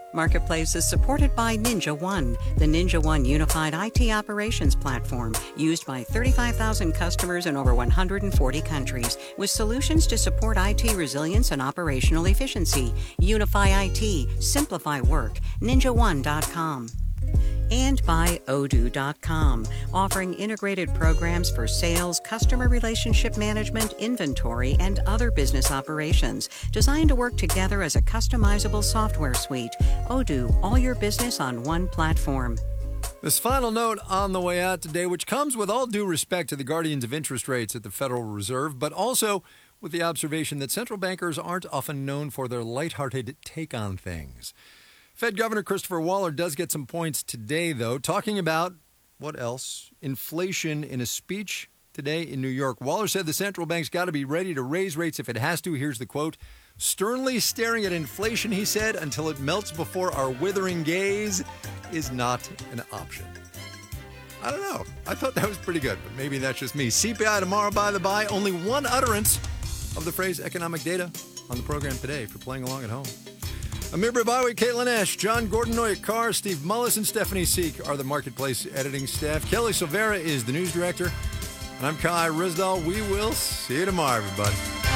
Marketplace is supported by NinjaOne, the NinjaOne unified IT operations platform used by 35,000 customers in over 140 countries, with solutions to support IT resilience and operational efficiency. Unify IT, simplify work. NinjaOne.com. And by Odoo.com, offering integrated programs for sales, customer relationship management, inventory, and other business operations, designed to work together as a customizable software suite. Odoo, all your business on one platform. This final note on the way out today, which comes with all due respect to the guardians of interest rates at the Federal Reserve, but also with the observation that central bankers aren't often known for their lighthearted take on things. Fed Governor Christopher Waller does get some points today, though, talking about, what else? Inflation in a speech today in New York. Waller said the central bank's got to be ready to raise rates if it has to. Here's the quote. Sternly staring at inflation, he said, until it melts before our withering gaze is not an option. I don't know. I thought that was pretty good, but maybe that's just me. CPI tomorrow, by the by. Only one utterance of the phrase economic data on the program today for playing along at home. Amir Babawi, Caitlin Ash, John Gordon Noyak Carr, Steve Mullis, and Stephanie Seek are the Marketplace editing staff. Kelly Silvera is the news director. And I'm Kai Rizdal. We will see you tomorrow, everybody.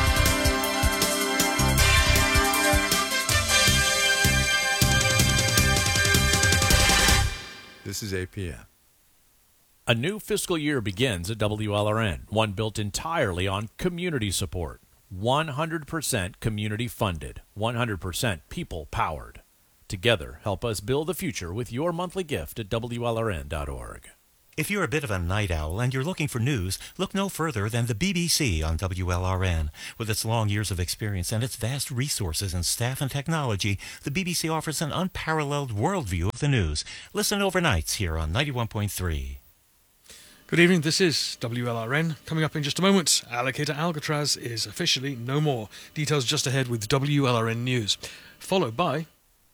This is APM. A new fiscal year begins at WLRN, one built entirely on community support. 100% community funded, 100% people powered. Together, help us build the future with your monthly gift at WLRN.org. If you're a bit of a night owl and you're looking for news, look no further than the BBC on WLRN. With its long years of experience and its vast resources in staff and technology, the BBC offers an unparalleled worldview of the news. Listen overnights here on 91.3. Good evening, this is WLRN. Coming up in just a moment, Alligator Alcatraz is officially no more. Details just ahead with WLRN News. Followed by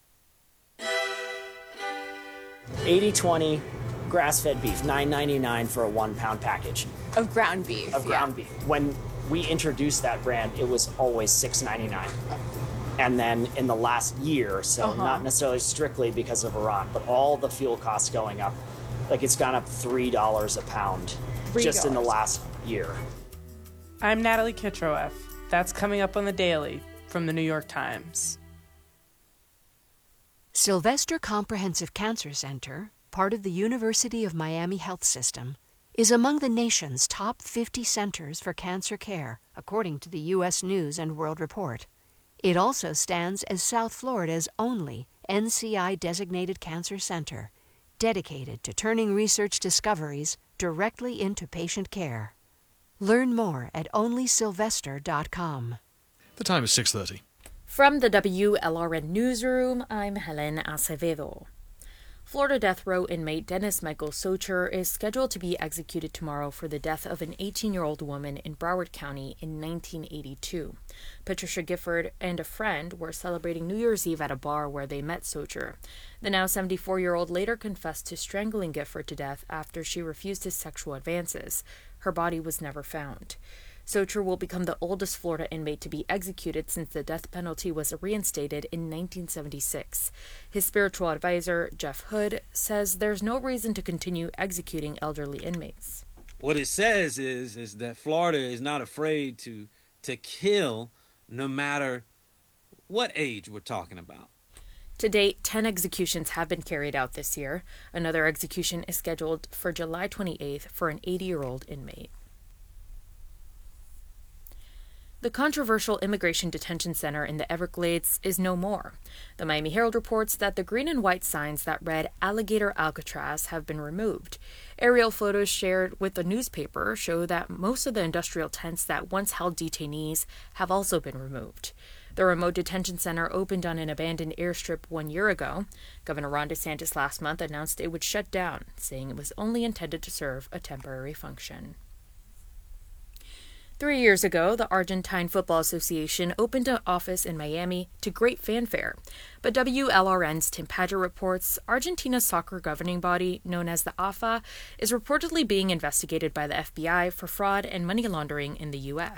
80/20 grass-fed beef, $9.99 for a 1-pound package. Of ground beef. Ground beef. When we introduced that brand, it was always $6.99. And then in the last year, so not necessarily strictly because of Iran, but all the fuel costs going up, like it's gone up $3 a pound just in the last year. I'm Natalie Kitroeff. That's coming up on the Daily from the New York Times. Sylvester Comprehensive Cancer Center, part of the University of Miami Health System, is among the nation's top 50 centers for cancer care, according to the U.S. News and World Report. It also stands as South Florida's only NCI-designated cancer center, dedicated to turning research discoveries directly into patient care. Learn more at onlysylvester.com. the time is 6:30. From the WLRN Newsroom, I'm Helen Acevedo. Florida death row inmate Dennis Michael Socher is scheduled to be executed tomorrow for the death of an 18-year-old woman in Broward County in 1982. Patricia Gifford and a friend were celebrating New Year's Eve at a bar where they met Socher. The now 74-year-old later confessed to strangling Gifford to death after she refused his sexual advances. Her body was never found. Socher will become the oldest Florida inmate to be executed since the death penalty was reinstated in 1976. His spiritual advisor, Jeff Hood, says there's no reason to continue executing elderly inmates. What it says is that Florida is not afraid to kill no matter what age we're talking about. To date, 10 executions have been carried out this year. Another execution is scheduled for July 28th for an 80-year-old inmate. The controversial immigration detention center in the Everglades is no more. The Miami Herald reports that the green and white signs that read Alligator Alcatraz have been removed. Aerial photos shared with the newspaper show that most of the industrial tents that once held detainees have also been removed. The remote detention center opened on an abandoned airstrip 1 year ago. Governor Ron DeSantis last month announced it would shut down, saying it was only intended to serve a temporary function. 3 years ago, the Argentine Football Association opened an office in Miami to great fanfare. But WLRN's Tim Padgett reports Argentina's soccer governing body, known as the AFA, is reportedly being investigated by the FBI for fraud and money laundering in the U.S.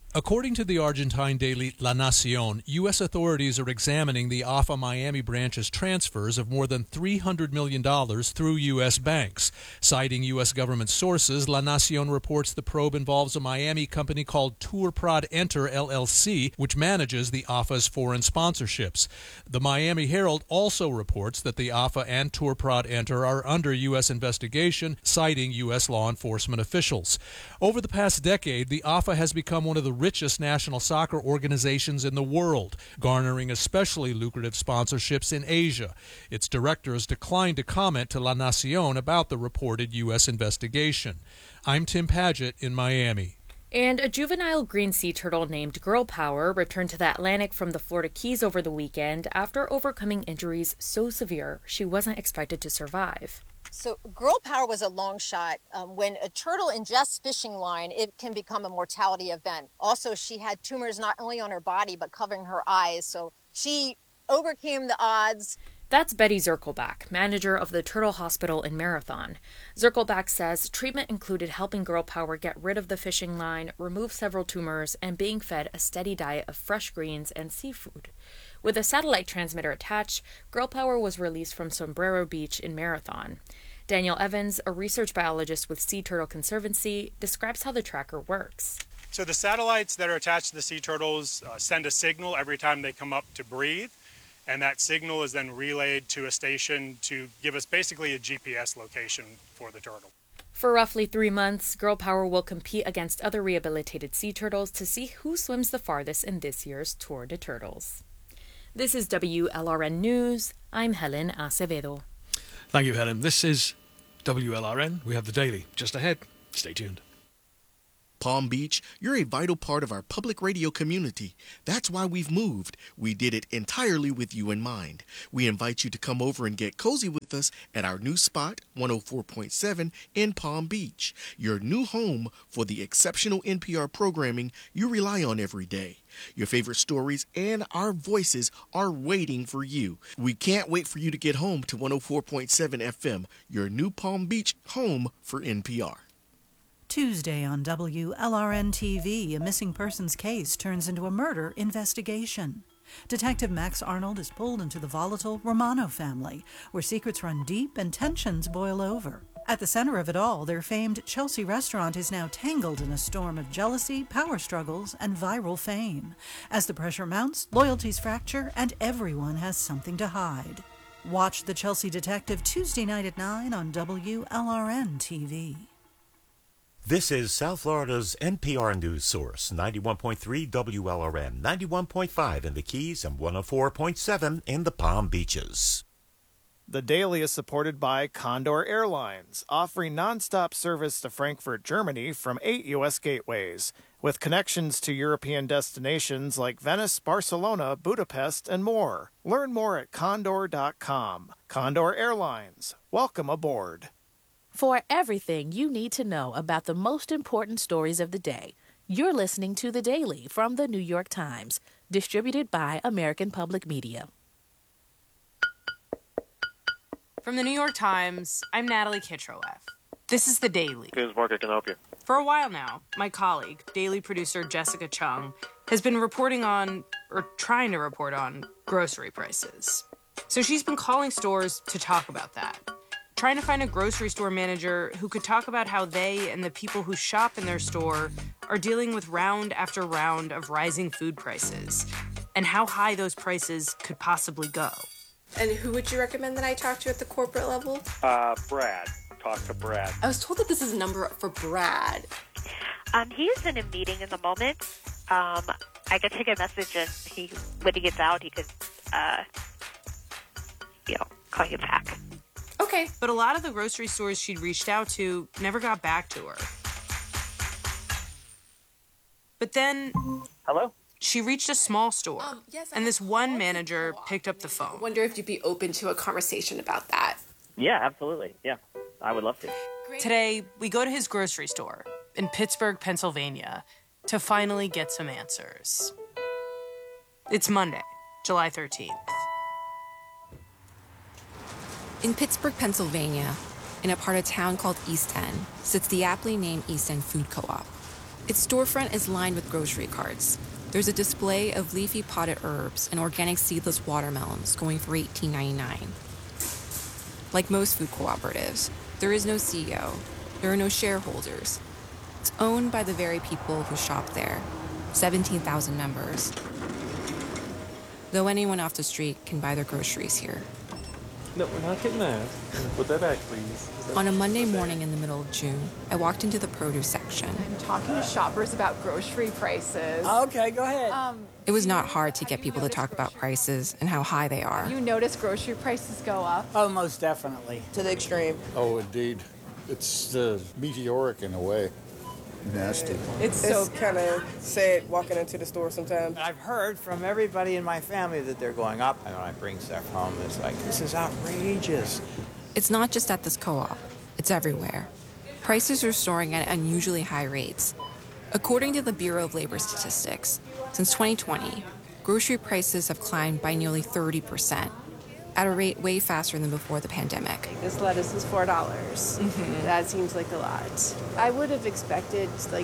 According to the Argentine daily La Nación, U.S. authorities are examining the AFA Miami branch's transfers of more than $300 million through U.S. banks. Citing U.S. government sources, La Nación reports the probe involves a Miami company called Tourprod Enter LLC, which manages the AFA's foreign sponsorships. The Miami Herald also reports that the AFA and Tourprod Enter are under U.S. investigation, citing U.S. law enforcement officials. Over the past decade, the AFA has become one of the richest national soccer organizations in the world, garnering especially lucrative sponsorships in Asia. Its directors declined to comment to La Nación about the reported U.S. investigation. I'm Tim Padgett in Miami. And a juvenile green sea turtle named Girl Power returned to the Atlantic from the Florida Keys over the weekend after overcoming injuries so severe she wasn't expected to survive. So Girl Power was a long shot. When a turtle ingests fishing line, it can become a mortality event. Also, she had tumors not only on her body, but covering her eyes. So she overcame the odds. That's Betty Zirkelbach, manager of the Turtle Hospital in Marathon. Zirkelbach says treatment included helping Girl Power get rid of the fishing line, remove several tumors, and being fed a steady diet of fresh greens and seafood. With a satellite transmitter attached, Girl Power was released from Sombrero Beach in Marathon. Daniel Evans, a research biologist with Sea Turtle Conservancy, describes how the tracker works. So the satellites that are attached to the sea turtles send a signal every time they come up to breathe, and that signal is then relayed to a station to give us basically a GPS location for the turtle. For roughly 3 months, Girl Power will compete against other rehabilitated sea turtles to see who swims the farthest in this year's Tour de Turtles. This is WLRN News. I'm Helen Acevedo. Thank you, Helen. This is WLRN. We have the Daily just ahead. Stay tuned. Palm Beach, you're a vital part of our public radio community. That's why we've moved. We did it entirely with you in mind. We invite you to come over and get cozy with us at our new spot, 104.7 in Palm Beach, your new home for the exceptional NPR programming you rely on every day. Your favorite stories and our voices are waiting for you. We can't wait for you to get home to 104.7 FM, your new Palm Beach home for NPR. Tuesday on WLRN-TV, a missing persons case turns into a murder investigation. Detective Max Arnold is pulled into the volatile Romano family, where secrets run deep and tensions boil over. At the center of it all, their famed Chelsea restaurant is now tangled in a storm of jealousy, power struggles, and viral fame. As the pressure mounts, loyalties fracture, and everyone has something to hide. Watch The Chelsea Detective Tuesday night at 9 on WLRN-TV. This is South Florida's NPR news source, 91.3 WLRN, 91.5 in the Keys, and 104.7 in the Palm Beaches. The Daily is supported by Condor Airlines, offering nonstop service to Frankfurt, Germany from 8 U.S. gateways, with connections to European destinations like Venice, Barcelona, Budapest, and more. Learn more at condor.com. Condor Airlines. Welcome aboard. For everything you need to know about the most important stories of the day, you're listening to The Daily from The New York Times, distributed by American Public Media. From The New York Times, I'm Natalie Kitroeff. This is The Daily. This is Mark, I can help you. For a while now, my colleague, Daily producer Jessica Chung, has been reporting on, or trying to report on, grocery prices. So she's been calling stores to talk about that. Trying to find a grocery store manager who could talk about how they and the people who shop in their store are dealing with round after round of rising food prices and how high those prices could possibly go. And who would you recommend that I talk to at the corporate level? Brad. Talk to Brad. I was told that this is a number for Brad. He's in a meeting in the moment. I could take a message and when he gets out, he could, call you back. Okay. But a lot of the grocery stores she'd reached out to never got back to her. But then... Hello? She reached a small store, and this one manager picked up the phone. I wonder if you'd be open to a conversation about that. Yeah, absolutely. Yeah, I would love to. Today, we go to his grocery store in Pittsburgh, Pennsylvania, to finally get some answers. It's Monday, July 13th. In Pittsburgh, Pennsylvania, in a part of town called East End, sits the aptly named East End Food Co-op. Its storefront is lined with grocery carts. There's a display of leafy potted herbs and organic seedless watermelons going for $18.99. Like most food cooperatives, there is no CEO. There are no shareholders. It's owned by the very people who shop there, 17,000 members. Though anyone off the street can buy their groceries here. No, we're not getting that. Put that back, please. On a Monday morning in the middle of June, I walked into the produce section. I'm talking to shoppers about grocery prices. Okay, go ahead. It was not hard to get people to talk about prices and how high they are. You notice grocery prices go up? Oh, most definitely. To the extreme. Oh, indeed. It's meteoric in a way. Nasty. It's kind of sad walking into the store sometimes. I've heard from everybody in my family that they're going up. And when I bring stuff home, it's like, this is outrageous. It's not just at this co-op. It's everywhere. Prices are soaring at unusually high rates. According to the Bureau of Labor Statistics, since 2020, grocery prices have climbed by nearly 30%, at a rate way faster than before the pandemic. This lettuce is $4. Mm-hmm. That seems like a lot. I would have expected like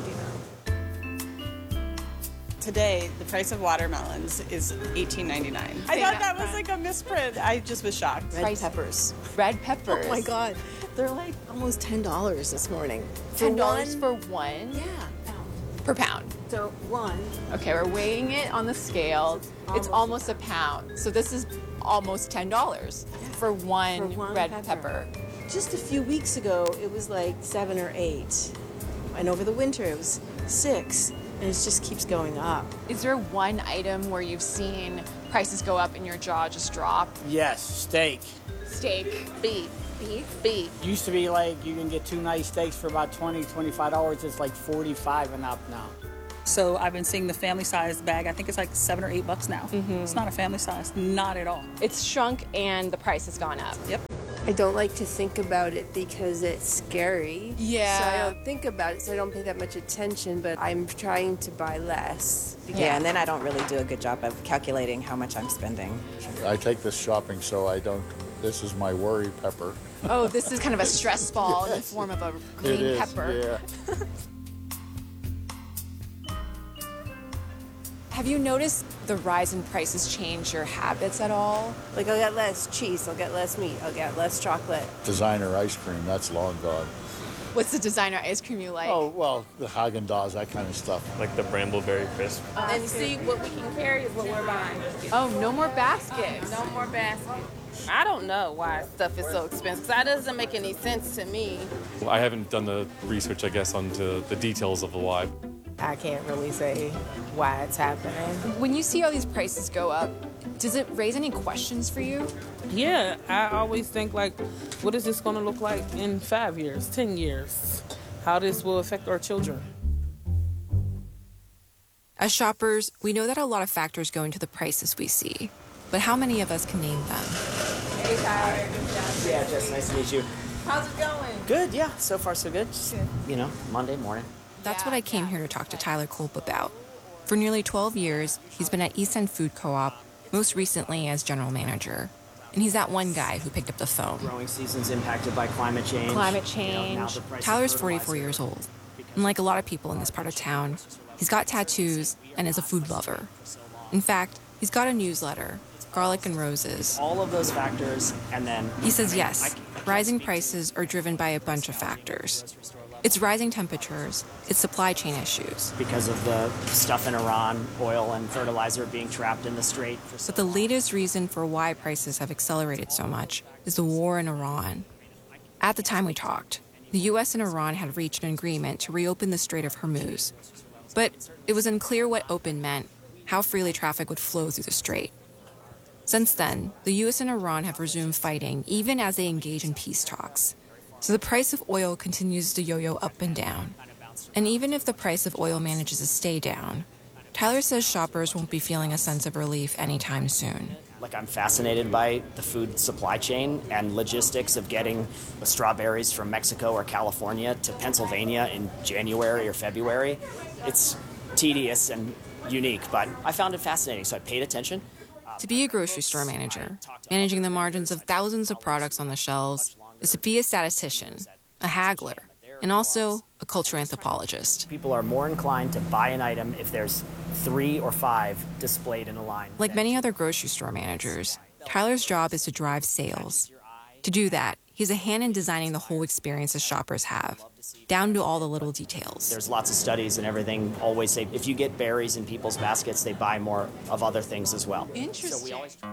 $2.99. Today, the price of watermelons is $18.99. I thought that was like a misprint. I just was shocked. Red peppers. Red peppers. Oh my God. They're like almost $10 this morning. $10 for one? Yeah. Per pound. So one. Okay, we're weighing it on the scale. It's almost a pound. So this is almost $10 for one red pepper. Just a few weeks ago, it was like 7 or 8. And over the winter, it was 6. And it just keeps going up. Is there one item where you've seen prices go up and your jaw just drop? Yes, steak. Steak. Beef. Beef. Used to be like you can get 2 nice steaks for about $20, $25. It's like $45 and up now. So I've been seeing the family size bag. I think it's like $7 or $8 now. Mm-hmm. It's not a family size, not at all. It's shrunk and the price has gone up. Yep. I don't like to think about it because it's scary. Yeah. So I don't think about it, so I don't pay that much attention, but I'm trying to buy less. Yeah, and then I don't really do a good job of calculating how much I'm spending. I take this shopping so I don't, this is my worry pepper. Oh, this is kind of a stress ball in the form of a green pepper. Yeah. Have you noticed the rise in prices change your habits at all? Like I'll get less cheese, I'll get less meat, I'll get less chocolate. Designer ice cream, that's long gone. What's the designer ice cream you like? Oh, well, the Haagen-Dazs, that kind of stuff. Like the Brambleberry Crisp. And see, what we can carry is what we're buying. Oh, no more baskets. No more baskets. I don't know why stuff is so expensive. That doesn't make any sense to me. Well, I haven't done the research, I guess, onto the details of the why. I can't really say why it's happening. When you see all these prices go up, does it raise any questions for you? Yeah, I always think like, what is this going to look like in 5 years, 10 years? How this will affect our children. As shoppers, we know that a lot of factors go into the prices we see, but how many of us can name them? Hey, Tyler. Yeah, Jess, nice to meet you. How's it going? Good, yeah. So far, so good. Just, Monday morning. That's what I came here to talk to Tyler Kolb about. For nearly 12 years, he's been at East End Food Co-op, most recently as general manager. And he's that one guy who picked up the phone. Growing season's impacted by climate change. Tyler's 44 years old. And like a lot of people in this part of town, he's got tattoos and is a food lover. In fact, he's got a newsletter, Garlic and Roses. All of those factors, and then... He says yes, rising prices are driven by a bunch of factors. It's rising temperatures, it's supply chain issues. Because of the stuff in Iran, oil and fertilizer being trapped in the strait. But the latest reason for why prices have accelerated so much is the war in Iran. At the time we talked, the U.S. and Iran had reached an agreement to reopen the Strait of Hormuz. But it was unclear what open meant, how freely traffic would flow through the strait. Since then, the U.S. and Iran have resumed fighting, even as they engage in peace talks. So the price of oil continues to yo-yo up and down. And even if the price of oil manages to stay down, Tyler says shoppers won't be feeling a sense of relief anytime soon. I'm fascinated by the food supply chain and logistics of getting the strawberries from Mexico or California to Pennsylvania in January or February. It's tedious and unique, but I found it fascinating, so I paid attention. To be a grocery store manager, managing the margins of thousands of products on the shelves, is to be a statistician, a haggler, and also a cultural anthropologist. People are more inclined to buy an item if there's 3 or 5 displayed in a line. Like many other grocery store managers, Tyler's job is to drive sales. To do that, he's a hand in designing the whole experience that shoppers have, down to all the little details. There's lots of studies and everything always say if you get berries in people's baskets, they buy more of other things as well. Interesting.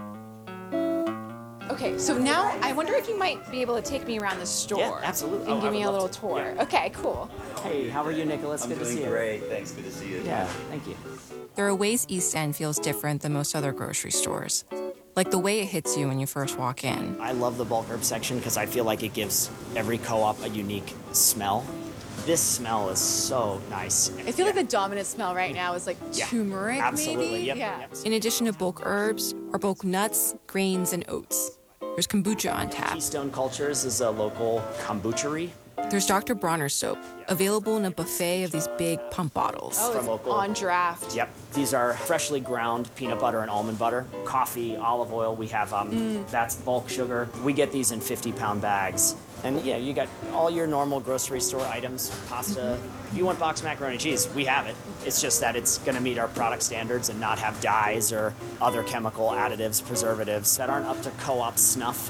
Okay, so now I wonder if you might be able to take me around the store. Yeah, absolutely. And Oh, give I me would a little love to. tour. Yeah. Okay, cool. Hey, how are you, Nicholas? I'm Good to doing see you. great. Thanks. Good to see you. Yeah, thank you. There are ways East End feels different than most other grocery stores, like the way it hits you when you first walk in. I love the bulk herb section because I feel like it gives every co-op a unique smell. This smell is so nice. I feel like the dominant smell right now is like turmeric, absolutely. maybe? Yep. Yeah. In addition to bulk herbs are bulk nuts, grains, and oats. There's kombucha on tap. Keystone Cultures is a local kombuchery. There's Dr. Bronner's soap, available in a buffet of these big pump bottles. Oh, it's on draft. Yep. These are freshly ground peanut butter and almond butter. Coffee, olive oil. We have, that's bulk sugar. We get these in 50-pound bags. And yeah, you got all your normal grocery store items, pasta. If you want boxed macaroni and cheese, we have it. It's just that it's going to meet our product standards and not have dyes or other chemical additives, preservatives that aren't up to co-op snuff.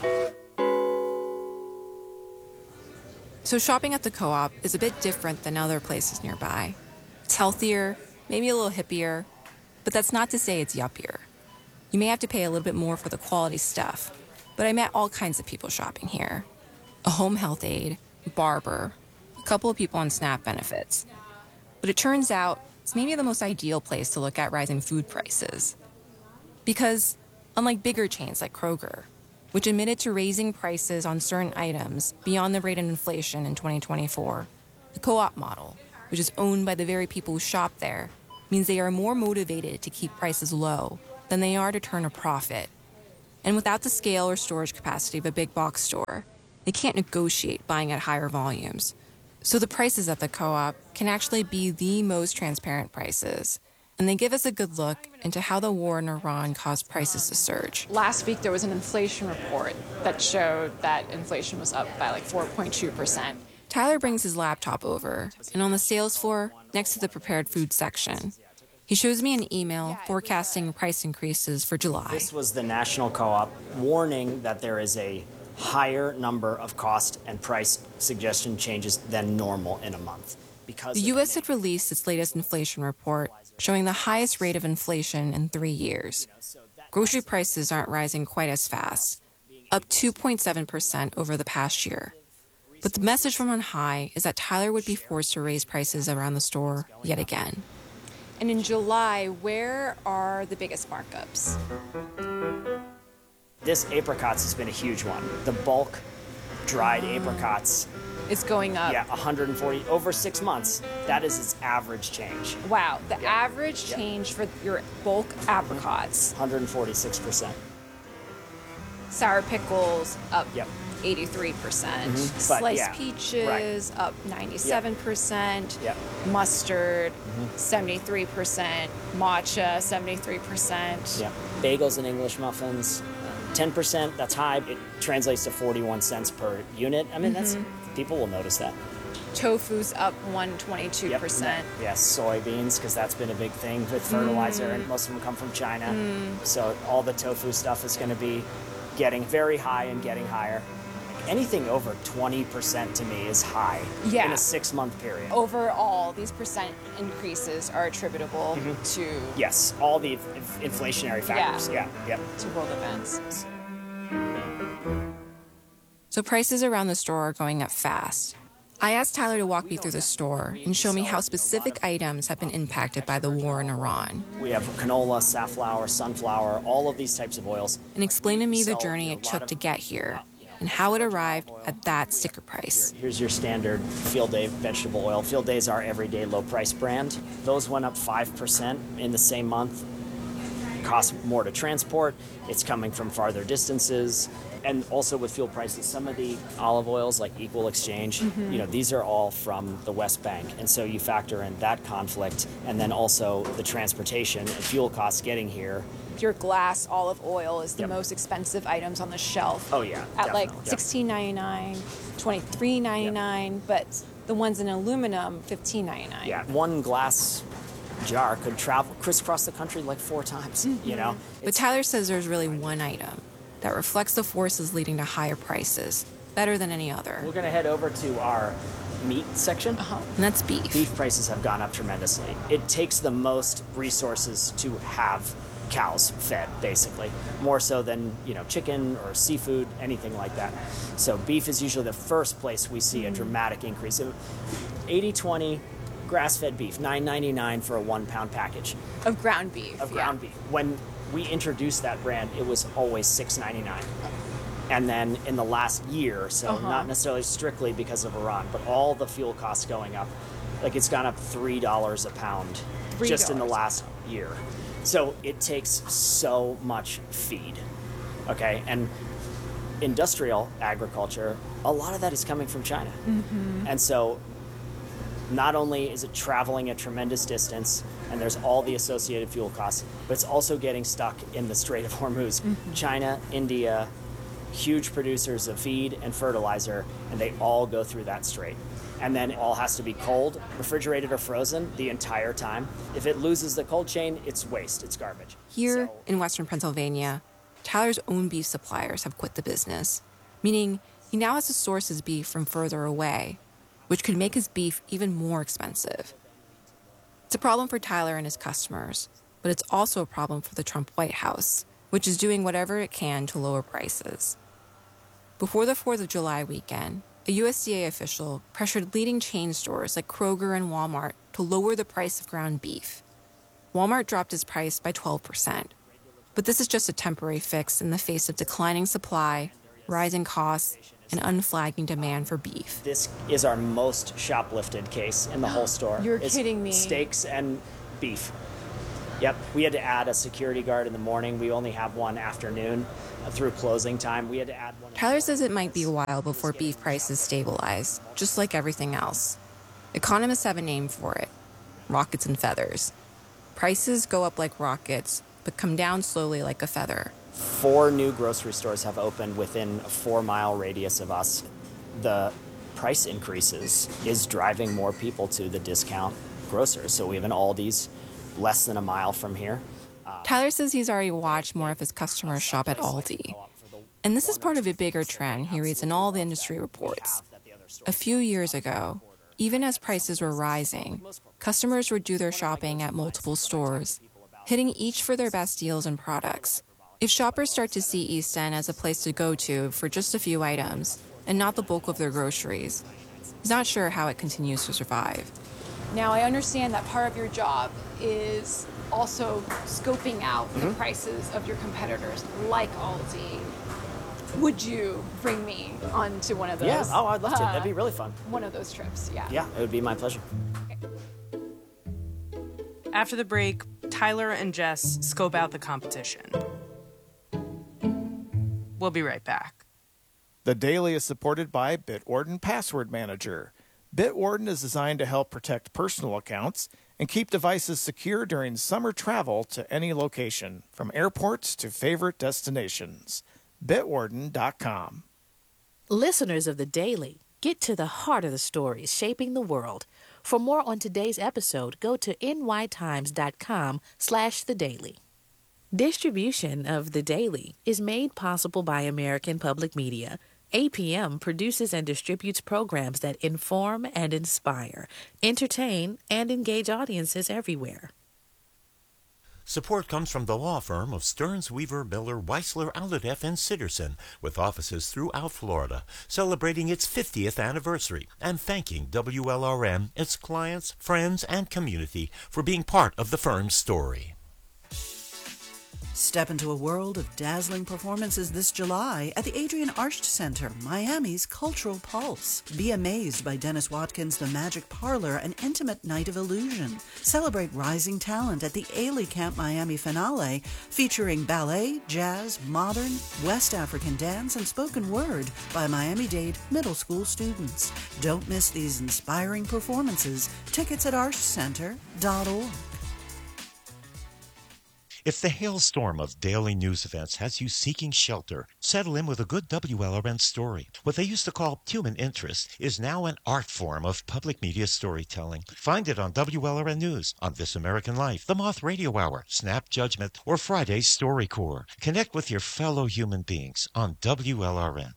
So shopping at the co-op is a bit different than other places nearby. It's healthier, maybe a little hippier, but that's not to say it's yuppier. You may have to pay a little bit more for the quality stuff, but I met all kinds of people shopping here. A home health aide, a barber, a couple of people on SNAP benefits. But it turns out it's maybe the most ideal place to look at rising food prices. Because unlike bigger chains like Kroger, which admitted to raising prices on certain items beyond the rate of inflation in 2024, the co-op model, which is owned by the very people who shop there, means they are more motivated to keep prices low than they are to turn a profit. And without the scale or storage capacity of a big box store, they can't negotiate buying at higher volumes. So the prices at the co-op can actually be the most transparent prices. And they give us a good look into how the war in Iran caused prices to surge. Last week, there was an inflation report that showed that inflation was up by like 4.2%. Tyler brings his laptop over, and on the sales floor, next to the prepared food section, he shows me an email forecasting price increases for July. This was the National Co-op warning that there is a higher number of cost and price suggestion changes than normal in a month. Because the U.S. had released its latest inflation report, showing the highest rate of inflation in 3 years. Grocery prices aren't rising quite as fast, up 2.7% over the past year. But the message from on high is that Tyler would be forced to raise prices around the store yet again. And in July, where are the biggest markups? This apricots has been a huge one. The bulk dried apricots. It's going up. Yeah, 140 over 6 months. That is its average change. Wow, the average change for your bulk apricots. 146%. Sour pickles up Yep. 83%. But, Sliced peaches up 97%. Yep. Mustard 73%. Matcha 73%. Yeah. Bagels and English muffins, 10%. That's high. It translates to 41 cents per unit. I mean, that's people will notice that. Tofu's up 122%. Yes, soybeans, because that's been a big thing with fertilizer, and most of them come from China. So all the tofu stuff is going to be getting very high and getting higher. Anything over 20% to me is high in a 6-month period. Overall, these percent increases are attributable to Yes, all the inflationary factors. Yeah. Yep. to world events. So prices around the store are going up fast. I asked Tyler to walk me through the store and show me how specific items have been impacted by the war in Iran. We have canola, safflower, sunflower, all of these types of oils. And explain to me the journey it took to get here and how it arrived at that sticker price. Here's your standard Field Day vegetable oil. Field Day is our everyday low price brand. Those went up 5% in the same month. Costs more to transport. It's coming from farther distances. And also with fuel prices, some of the olive oils like Equal Exchange, these are all from the West Bank. And so you factor in that conflict and then also the transportation and fuel costs getting here. Your glass olive oil is the most expensive items on the shelf. Oh, yeah. At like definitely. $16.99, $23.99, but The ones in aluminum, $15.99. Yeah, one glass jar could crisscross the country like 4 times, you know? But Tyler says there's really one item that reflects the forces leading to higher prices, better than any other. We're going to head over to our meat section. And that's beef. Beef prices have gone up tremendously. It takes the most resources to have cows fed, basically, more so than, you know, chicken or seafood, anything like that. So beef is usually the first place we see a dramatic increase. 80-20 grass-fed beef, $9.99 for a 1-pound package Of ground beef. of ground beef. When we introduced that brand, it was always $6.99. And then in the last year, so not necessarily strictly because of Iran, but all the fuel costs going up, like it's gone up $3 a pound just in the last year. So it takes so much feed, okay? And industrial agriculture, a lot of that is coming from China. And so not only is it traveling a tremendous distance, and there's all the associated fuel costs, but it's also getting stuck in the Strait of Hormuz. China, India, huge producers of feed and fertilizer, and they all go through that strait. And then it all has to be cold, refrigerated, or frozen the entire time. If it loses the cold chain, it's waste, it's garbage. Here in Western Pennsylvania, Tyler's own beef suppliers have quit the business, meaning he now has to source his beef from further away, which could make his beef even more expensive. It's a problem for Tyler and his customers, but it's also a problem for the Trump White House, which is doing whatever it can to lower prices. Before the 4th of July weekend, a USDA official pressured leading chain stores like Kroger and Walmart to lower the price of ground beef. Walmart dropped its price by 12%. But this is just a temporary fix in the face of declining supply, rising costs, and unflagging demand for beef. This is our most shoplifted case in the whole store. You're It's kidding me. Steaks and beef. Yep, we had to add a security guard in the morning. We only have one afternoon through closing time. We had to add one. Tyler says it might be a while before beef prices stabilize, just like everything else. Economists have a name for it: rockets and feathers. Prices go up like rockets, but come down slowly like a feather. 4 new grocery stores have opened within a 4-mile radius of us. The price increases is driving more people to the discount grocers. So we have an Aldi's less than a mile from here. Tyler says he's already watched more of his customers shop at Aldi. And this is part of a bigger trend he reads in all the industry reports. A few years ago, even as prices were rising, customers would do their shopping at multiple stores, hitting each for their best deals and products. If shoppers start to see East End as a place to go to for just a few items, and not the bulk of their groceries, he's not sure how it continues to survive. Now, I understand that part of your job is also scoping out the prices of your competitors, like Aldi. Would you bring me onto one of those? Yeah, I'd love to. That'd be really fun. One of those trips, yeah. Yeah, it would be my pleasure. After the break, Tyler and Jess scope out the competition. We'll be right back. The Daily is supported by Bitwarden Password Manager. Bitwarden is designed to help protect personal accounts and keep devices secure during summer travel to any location, from airports to favorite destinations. Bitwarden.com. Listeners of The Daily, get to the heart of the stories shaping the world. For more on today's episode, go to nytimes.com/thedaily. Distribution of The Daily is made possible by American Public Media. APM produces and distributes programs that inform and inspire, entertain, and engage audiences everywhere. Support comes from the law firm of Stearns, Weaver, Miller, Weissler, Aldeff, and Sitterson, with offices throughout Florida, celebrating its 50th anniversary and thanking WLRM, its clients, friends, and community for being part of the firm's story. Step into a world of dazzling performances this July at the Adrian Arsht Center, Miami's cultural pulse. Be amazed by Dennis Watkins' The Magic Parlor, an intimate night of illusion. Celebrate rising talent at the Ailey Camp Miami finale, featuring ballet, jazz, modern, West African dance, and spoken word by Miami-Dade middle school students. Don't miss these inspiring performances. Tickets at arshcenter.org. If the hailstorm of daily news events has you seeking shelter, settle in with a good WLRN story. What they used to call human interest is now an art form of public media storytelling. Find it on WLRN News, on This American Life, The Moth Radio Hour, Snap Judgment, or Friday's StoryCorps. Connect with your fellow human beings on WLRN.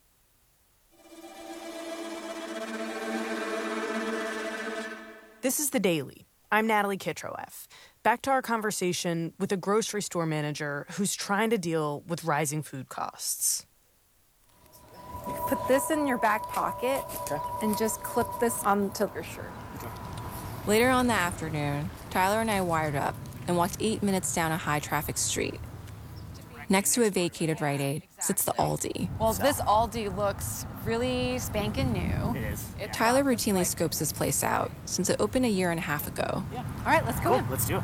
This is The Daily. I'm Natalie Kitroeff. Back to our conversation with a grocery store manager who's trying to deal with rising food costs. Put this in your back pocket and just clip this onto your shirt. Later on that afternoon, Tyler and I wired up and walked 8 minutes down a high-traffic street. Next to a vacated Rite Aid sits the Aldi. Well, this Aldi looks really spanking new. It is. Tyler routinely scopes this place out since it opened a year and a half ago. All right, let's go. Cool, let's do it.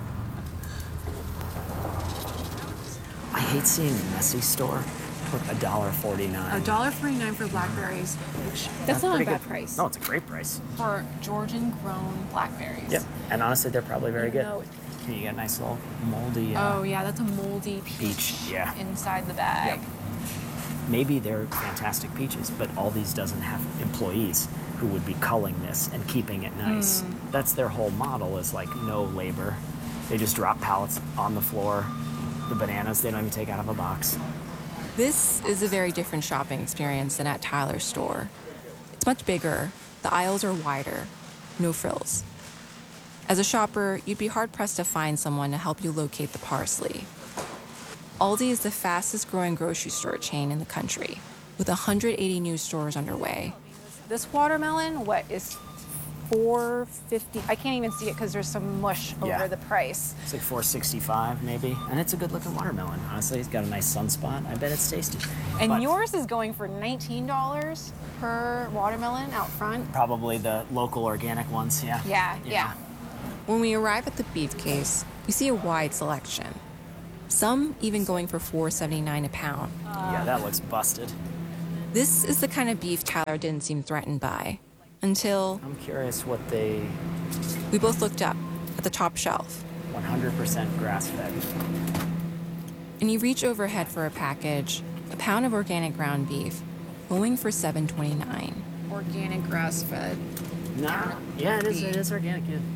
I hate seeing a messy store with $1.49. $1.49 for blackberries, which that's not a bad price. No, it's a great price. For Georgian-grown blackberries. Yep, and honestly, they're probably very good. No. You get a nice little moldy. Oh yeah, that's a moldy peach. Yeah. Inside the bag. Yep. Maybe they're fantastic peaches, but Aldi's doesn't have employees who would be culling this and keeping it nice. That's their whole model, is like no labor. They just drop pallets on the floor. The bananas they don't even take out of a box. This is a very different shopping experience than at Tyler's store. It's much bigger, the aisles are wider, no frills. As a shopper, you'd be hard-pressed to find someone to help you locate the parsley. Aldi is the fastest-growing grocery store chain in the country, with 180 new stores underway. This watermelon, what is $4.50? I can't even see it because there's some mush over the price. It's like $4.65 maybe, and it's a good-looking watermelon. Honestly, it's got a nice sunspot. I bet it's tasty. And but yours is going for $19 per watermelon out front. Probably the local organic ones, yeah. Yeah. When we arrive at the beef case, we see a wide selection. Some even going for $4.79 a pound. Yeah, that looks busted. This is the kind of beef Tyler didn't seem threatened by, until... I'm curious what they... We both looked up at the top shelf. 100% grass-fed. And you reach overhead for a package, a pound of organic ground beef, going for $7.29. Organic grass-fed. Nah, yeah, it is organic, yeah.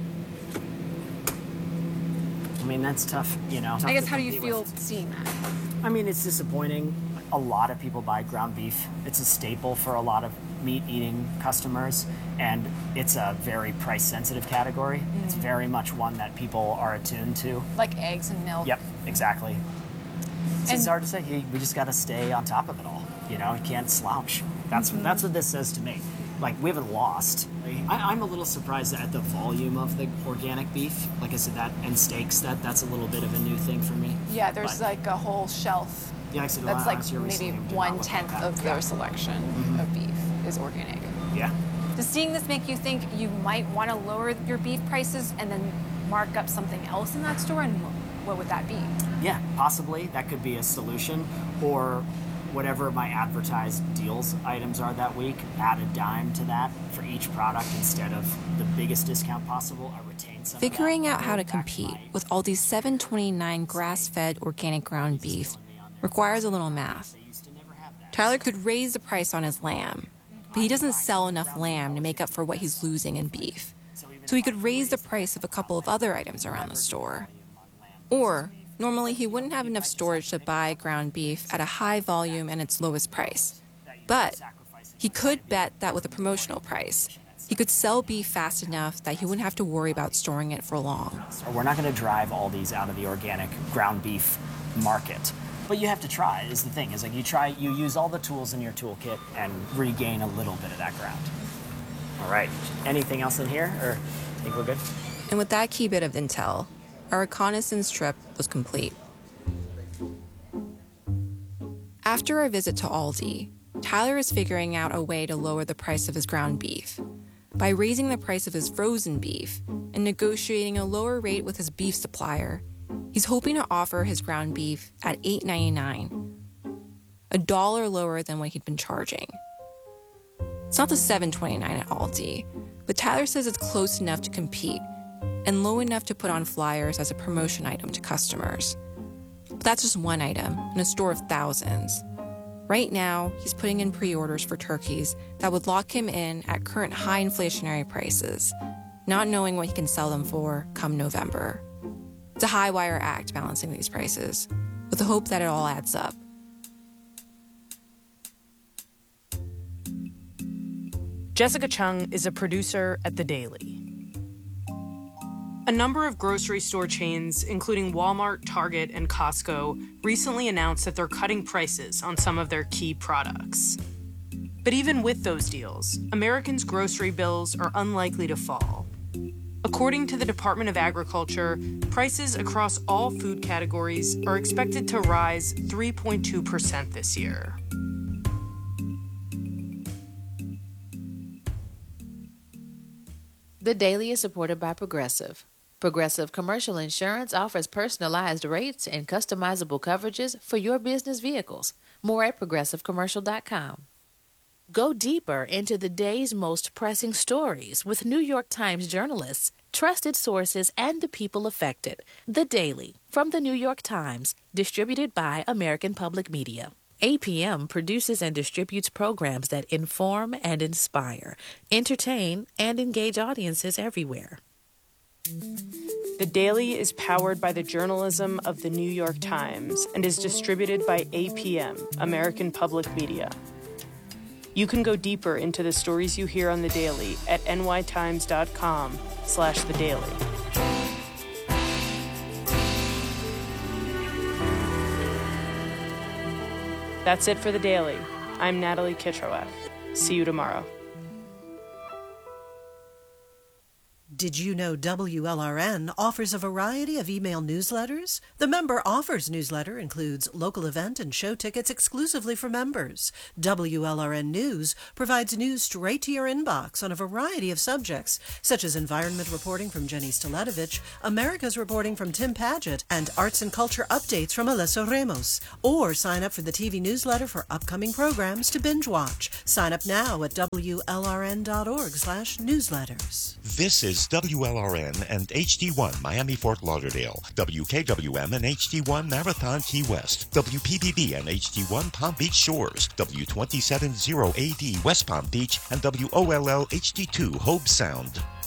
I mean, that's tough, you know. I guess, how do you feel seeing that? I mean, it's disappointing. A lot of people buy ground beef. It's a staple for a lot of meat-eating customers, and it's a very price-sensitive category. It's very much one that people are attuned to. Like eggs and milk. Yep, exactly. It's hard to say. We just got to stay on top of it all. You know, you can't slouch. That's what this says to me. Like, we haven't lost. I'm a little surprised at the volume of the organic beef. Like I said, that and steaks, that's a little bit of a new thing for me. Yeah, there's like a whole shelf. Yeah, I said, that's like maybe 1/10 of their selection of beef is organic. Yeah. Does seeing this make you think you might want to lower your beef prices and then mark up something else in that store? And what would that be? Yeah, possibly. That could be a solution. Or whatever my advertised deals items are that week, add a dime to that for each product instead of the biggest discount possible. I retain some. Figuring out how to compete with Aldi's $7.29 grass-fed organic ground beef requires a little math. Tyler could raise the price on his lamb, but he doesn't sell enough lamb to make up for what he's losing in beef. So he could raise the price of a couple of other items around the store. Or normally, he wouldn't have enough storage to buy ground beef at a high volume and its lowest price. But he could bet that with a promotional price, he could sell beef fast enough that he wouldn't have to worry about storing it for long. We're not going to drive all these out of the organic ground beef market. But you have to try, is the thing. Is like you use all the tools in your toolkit and regain a little bit of that ground. All right. Anything else in here, or think we're good? And with that key bit of intel, our reconnaissance trip was complete. After our visit to Aldi, Tyler is figuring out a way to lower the price of his ground beef by raising the price of his frozen beef and negotiating a lower rate with his beef supplier. He's hoping to offer his ground beef at $8.99, $1 lower than what he'd been charging. It's not the $7.29 at Aldi, but Tyler says it's close enough to compete and low enough to put on flyers as a promotion item to customers. But that's just one item in a store of thousands. Right now, he's putting in pre-orders for turkeys that would lock him in at current high inflationary prices, not knowing what he can sell them for come November. It's a high-wire act balancing these prices, with the hope that it all adds up. Jessica Chung is a producer at The Daily. A number of grocery store chains, including Walmart, Target, and Costco, recently announced that they're cutting prices on some of their key products. But even with those deals, Americans' grocery bills are unlikely to fall. According to the Department of Agriculture, prices across all food categories are expected to rise 3.2% this year. The Daily is supported by Progressive. Progressive Commercial Insurance offers personalized rates and customizable coverages for your business vehicles. More at progressivecommercial.com. Go deeper into the day's most pressing stories with New York Times journalists, trusted sources, and the people affected. The Daily, from the New York Times, distributed by American Public Media. APM produces and distributes programs that inform and inspire, entertain, and engage audiences everywhere. The Daily is powered by the journalism of the New York Times and is distributed by APM, American Public Media. You can go deeper into the stories you hear on The Daily at nytimes.com/The Daily. That's it for The Daily. I'm Natalie Kitroeff. See you tomorrow. Did you know WLRN offers a variety of email newsletters? The Member Offers newsletter includes local event and show tickets exclusively for members. WLRN News provides news straight to your inbox on a variety of subjects, such as environment reporting from Jenny Staletovich, America's reporting from Tim Paget, and arts and culture updates from Alesso Ramos. Or sign up for the TV newsletter for upcoming programs to binge watch. Sign up now at WLRN.org/newsletters. This is WLRN and HD1 Miami Fort Lauderdale, WKWM and HD1 Marathon Key West, WPBB and HD1 Palm Beach Shores, W270AD West Palm Beach, and WOLL HD2 Hobe Sound.